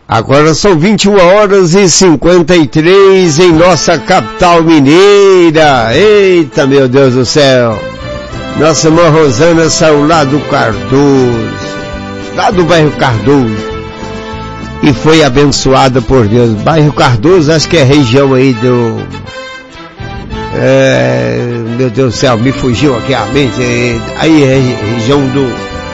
Agora são 21h53 em nossa capital mineira. Eita, meu Deus do céu. Nossa irmã Rosana saiu lá do Cardoso, lá do bairro Cardoso, e foi abençoada por Deus. Bairro Cardoso, acho que é região aí do... meu Deus do céu, me fugiu aqui a mente. Aí é região do...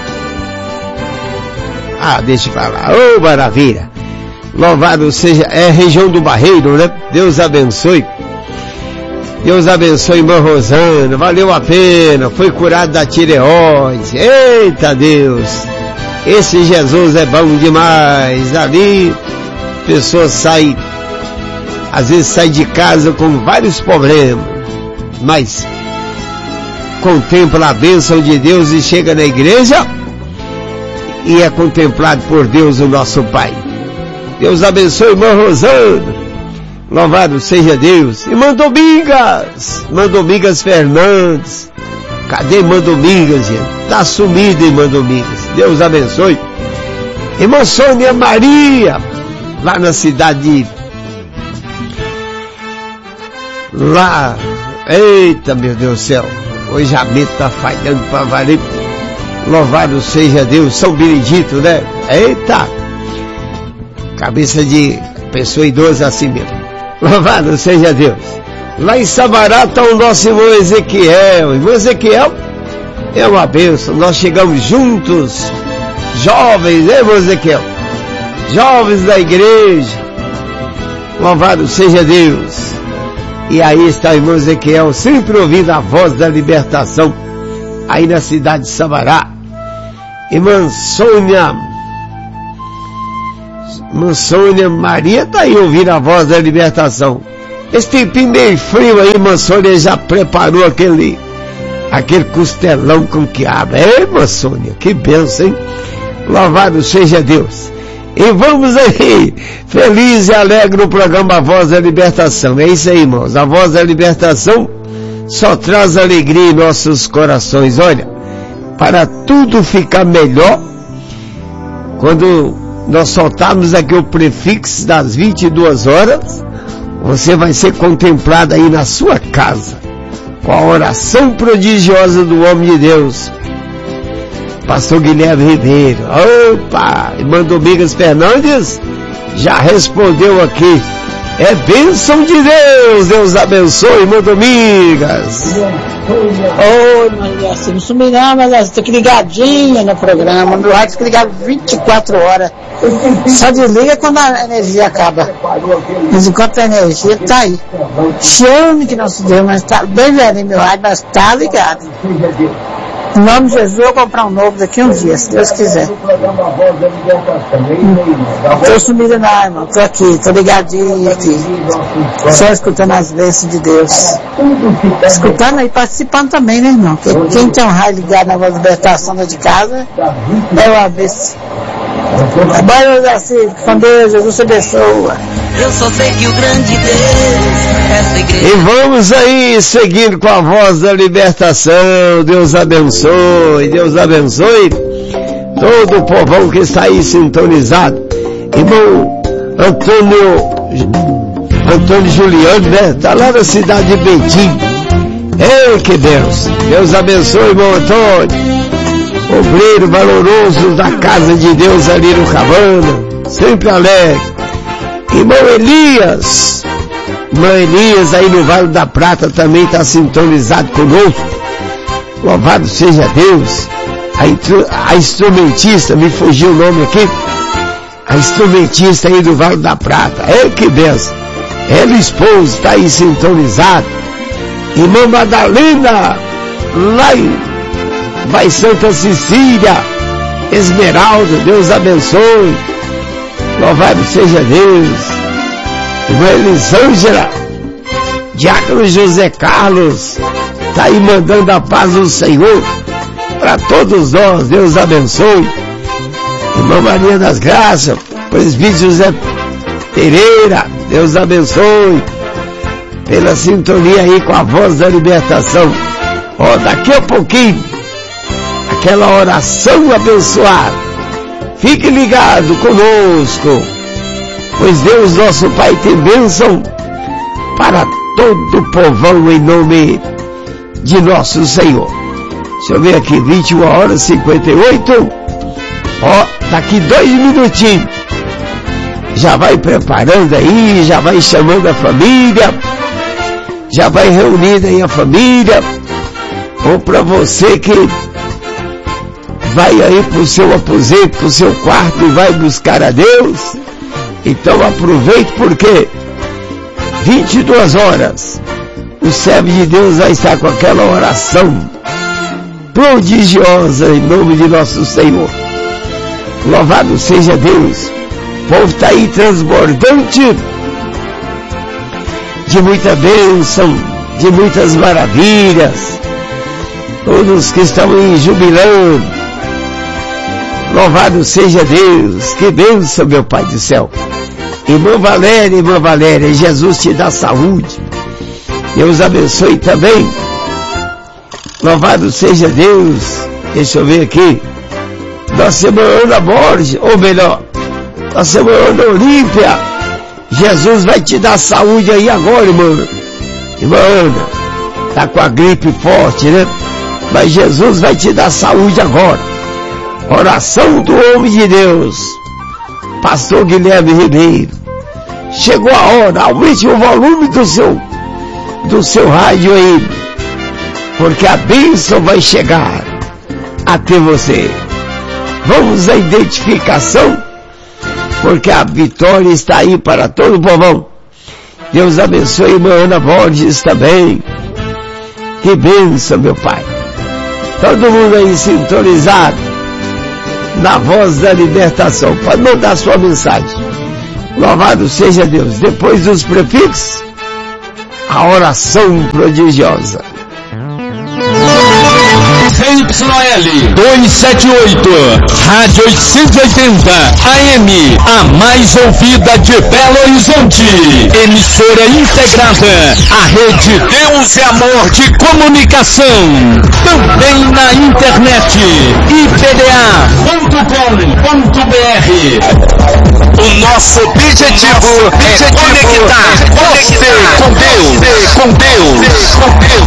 deixa eu falar. Ô, maravilha. Louvado seja, é região do Barreiro, né? Deus abençoe. Deus abençoe, irmã Rosana. Valeu a pena. Foi curado da tireoide. Eita Deus. Esse Jesus é bom demais. Ali, pessoas saem, às vezes sai de casa com vários problemas, mas contempla a bênção de Deus e chega na igreja e é contemplado por Deus, o nosso Pai. Deus abençoe, irmã Rosana. Louvado seja Deus. Irmã Domingas Fernandes. Cadê irmã Domingas, gente? Tá sumida, irmã Domingas. Deus abençoe. Irmã Sônia Maria, lá na cidade lá. Eita, meu Deus do céu. Hoje a mente tá falhando pra valer. Louvado seja Deus. São Benedito, né? Eita. Cabeça de pessoa idosa assim mesmo. Louvado seja Deus. Lá em Sabará está o nosso irmão Ezequiel. Irmão Ezequiel é uma bênção. Nós chegamos juntos, jovens, né, irmão Ezequiel? Jovens da igreja. Louvado seja Deus. E aí está o irmão Ezequiel, sempre ouvindo a voz da libertação, aí na cidade de Sabará. Irmã Sônia Maria está aí ouvindo a voz da libertação. Esse tempinho meio frio aí, irmã Sônia já preparou aquele costelão com quiabo. Irmã Sônia, que bênção, hein? Louvado seja Deus. E vamos aí, feliz e alegre no programa A Voz da Libertação. É isso aí, irmãos. A Voz da Libertação só traz alegria em nossos corações. Olha, para tudo ficar melhor, quando nós soltarmos aqui o prefixo das 22 horas, você vai ser contemplado aí na sua casa, com a oração prodigiosa do homem de Deus, pastor Guilherme Ribeiro. Opa! Irmã Domingas Fernandes já respondeu aqui. É bênção de Deus. Deus abençoe, irmã Domingas. Oi, Maria, não sumi não, mas estou aqui ligadinha no programa. Meu rádio fica ligado 24 horas. Só desliga quando a energia acaba. Mas enquanto a energia está aí. Chame que nosso Deus, mas está bem velho meu rádio, mas está ligado. Em nome de Jesus, eu vou comprar um novo daqui a uns dias, se Deus quiser. Estou sumida não, irmão. Estou aqui, estou ligadinho aqui. Só escutando as bênçãos de Deus. Escutando e participando também, né, irmão? Porque quem tem um raio ligado na voz da libertação de casa, é o ABC. Trabalho assim, com Deus, Jesus te abençoa. Eu só sei que o grande Deus, essa igreja... E vamos aí, seguindo com a voz da libertação. Deus abençoe, Deus abençoe todo o povão que está aí sintonizado. Irmão Antônio Juliano, né? Está lá na cidade de Betim. Ei, que Deus! Deus abençoe, irmão Antônio. Obreiro valoroso da casa de Deus ali no Cabana, sempre alegre. Irmão Elias aí no Vale da Prata também está sintonizado conosco. Louvado seja Deus. A instrumentista, me fugiu o nome aqui, a instrumentista aí do Vale da Prata. Que benção. Ela, esposa, está aí sintonizado. Irmã Madalena, lá em vai Santa Cecília, Esmeralda, Deus abençoe. Louvado seja Deus. Irmã Elisângela, Diácono José Carlos, está aí mandando a paz do Senhor para todos nós. Deus abençoe. Irmã Maria das Graças, presbítero José Pereira, Deus abençoe. Pela sintonia aí com a voz da libertação. Daqui a pouquinho, aquela oração abençoada. Fique ligado conosco. pois Deus nosso Pai tem bênção para todo o povão em nome de nosso Senhor. Deixa eu ver aqui, 21h58. Daqui 2 minutinhos. Já vai preparando aí, já vai chamando a família, já vai reunindo aí a família. Ou para você que vai aí pro seu aposento, pro seu quarto e vai buscar a Deus, então aproveite, porque 22 horas o servo de Deus vai estar com aquela oração prodigiosa em nome de nosso Senhor. Louvado seja Deus. O povo está aí transbordante de muita bênção, de muitas maravilhas. Todos que estão aí jubilando. Louvado seja Deus. Que bênção, meu Pai do céu. Irmã Valéria, Jesus te dá saúde. Deus abençoe também. Louvado seja Deus. Deixa eu ver aqui. Nossa irmã Ana Borges, ou melhor, nossa irmã Ana Olímpia. Jesus vai te dar saúde aí agora, irmã. Irmã Ana, tá com a gripe forte, né? Mas Jesus vai te dar saúde agora. Oração do homem de Deus, pastor Guilherme Ribeiro. Chegou a hora, aumente o volume do seu rádio aí, porque a bênção vai chegar até você. Vamos à identificação, porque a vitória está aí para todo o povão. Deus abençoe a irmã Ana Borges também. Que bênção, meu Pai. Todo mundo aí sintonizado na voz da libertação. Pode mandar sua mensagem. Louvado seja Deus. Depois dos prefixos, a oração prodigiosa. ZYL 278, Rádio 880, AM, a mais ouvida de Belo Horizonte. Emissora integrada à Rede Deus e Amor de Comunicação. Também na internet, ipda.com.br. O nosso objetivo é conectar você com Deus.